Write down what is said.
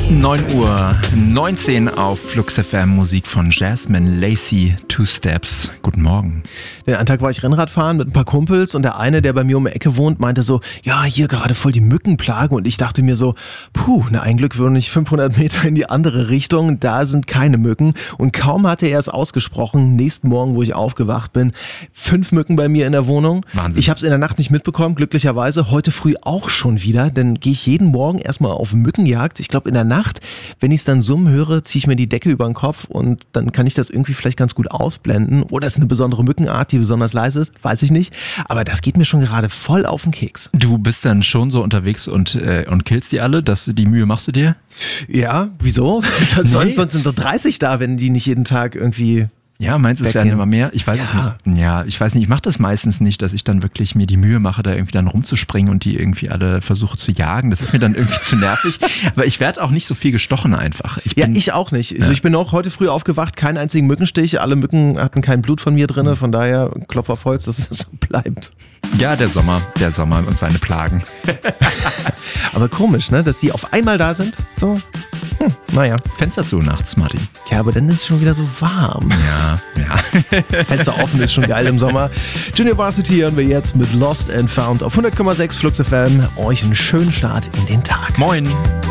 9:19 Uhr auf Flux FM, Musik von Jasmine Lacey, Two Steps. Guten Morgen. Den einen Tag war ich Rennradfahren mit ein paar Kumpels und der eine, der bei mir um die Ecke wohnt, meinte so, ja, hier gerade voll die Mückenplage, und ich dachte mir so, ein Glück würde ich 500 Meter in die andere Richtung, da sind keine Mücken, und kaum hatte er es ausgesprochen, nächsten Morgen, wo ich aufgewacht bin, 5 Mücken bei mir in der Wohnung. Wahnsinn. Ich habe es in der Nacht nicht mitbekommen, glücklicherweise, heute früh auch schon wieder, denn gehe ich jeden Morgen erstmal auf Mückenjagd. Ich glaube in der Nacht, wenn ich es dann summen höre, ziehe ich mir die Decke über den Kopf und dann kann ich das irgendwie vielleicht ganz gut ausblenden. Oder es ist eine besondere Mückenart, die besonders leise ist, weiß ich nicht. Aber das geht mir schon gerade voll auf den Keks. Du bist dann schon so unterwegs und killst die alle? Die Mühe machst du dir? Ja, wieso? Sonst sind doch 30 da, wenn die nicht jeden Tag irgendwie... Ja, meinst du, es werden immer mehr? Ich weiß es nicht. Ja, ich weiß nicht, ich mache das meistens nicht, dass ich dann wirklich mir die Mühe mache, da irgendwie dann rumzuspringen und die irgendwie alle versuche zu jagen. Das ist mir dann irgendwie zu nervig. Aber ich werde auch nicht so viel gestochen einfach. Ich auch nicht. Also ich bin auch heute früh aufgewacht, keinen einzigen Mückenstich. Alle Mücken hatten kein Blut von mir drin. Von daher, Klopf auf Holz, dass es so bleibt. Ja, der Sommer und seine Plagen. Aber komisch, ne, dass die auf einmal da sind. So, naja. Fenster zu nachts, Martin. Ja, aber dann ist es schon wieder so warm. Ja. Fenster offen ist schon geil im Sommer. Junior Varsity hören wir jetzt mit Lost and Found auf 100,6 Flux FM. Euch einen schönen Start in den Tag. Moin.